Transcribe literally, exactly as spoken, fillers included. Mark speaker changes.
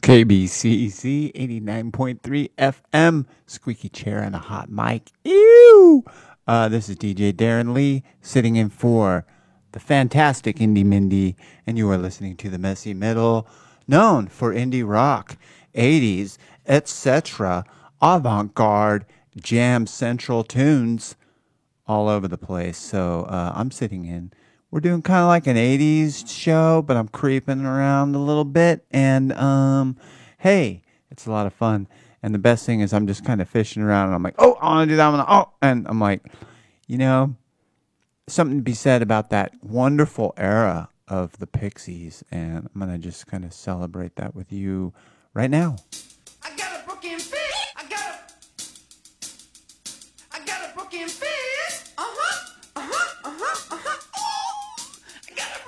Speaker 1: K B C C eighty-nine point three F M, squeaky chair and a hot mic. Ew! Uh, this is D J Darren Lee sitting in for the fantastic Indie Mindy, and you are listening to the Messy Middle, known for indie rock, eighties, et cetera, avant-garde, jam central tunes all over the place. So uh, I'm sitting in. We're doing kind of like an eighties show, but I'm creeping around a little bit. And um, hey, it's a lot of fun. And the best thing is I'm just kind of fishing around, and I'm like, oh, I want to do that one. Oh, and I'm like, you know, something to be said about that wonderful era of the Pixies. And I'm going to just kind of celebrate that with you right now.
Speaker 2: I got a broken fist. I got a, I got a broken fist.